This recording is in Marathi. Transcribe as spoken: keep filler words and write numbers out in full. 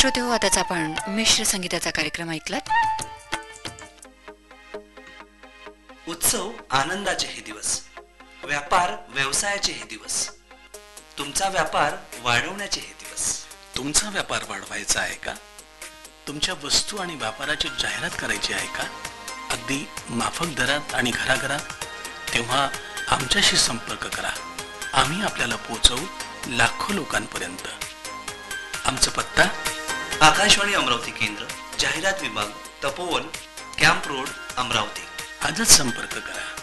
श्रोते हो, आताच आपण मिश्र संगीताचा कार्यक्रम ऐकलात. उत्सव आनंदाचे हे दिवस, व्यापार व्यवसायाचे हे दिवस, तुमचा व्यापार वाढवण्याचे हे दिवस. तुमचा व्यापार वाढवायचा आहे का? तुमच्या वस्तू आणि व्यापाराची जाहिरात करायची आहे का? अगदी माफक दरात आणि घराघरात? तेव्हा आमच्याशी संपर्क करा. आम्ही आपल्याला पोहोचवू लाखो लोकांपर्यंत. आमचा पत्ता आकाशवाणी अमरावती केंद्र, जाहिरात विभाग, तपोवन, कॅम्प रोड, अमरावती. आजच संपर्क करा.